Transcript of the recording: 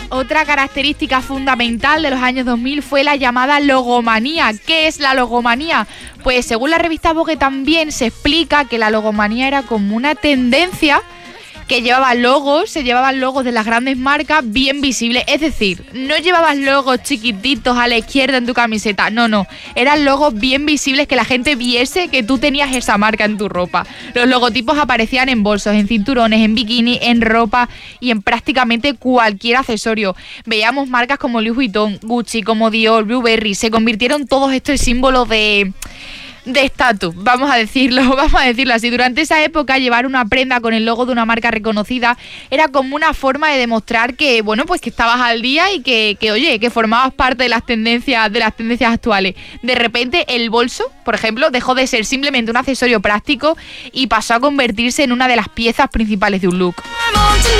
Otra característica fundamental de los años 2000 fue la llamada logomanía. ¿Qué es la logomanía? Pues según la revista Vogue también se explica que la logomanía era como una tendencia que se llevaban logos de las grandes marcas bien visibles, es decir, no llevabas logos chiquititos a la izquierda en tu camiseta, no, eran logos bien visibles que la gente viese que tú tenías esa marca en tu ropa. Los logotipos aparecían en bolsos, en cinturones, en bikini, en ropa y en prácticamente cualquier accesorio. Veíamos marcas como Louis Vuitton, Gucci, como Dior, Burberry, se convirtieron todos estos en símbolos de estatus, vamos a decirlo así. Durante esa época, llevar una prenda con el logo de una marca reconocida era como una forma de demostrar que, bueno, pues que estabas al día y que formabas parte de las tendencias actuales. De repente, el bolso, por ejemplo, dejó de ser simplemente un accesorio práctico y pasó a convertirse en una de las piezas principales de un look.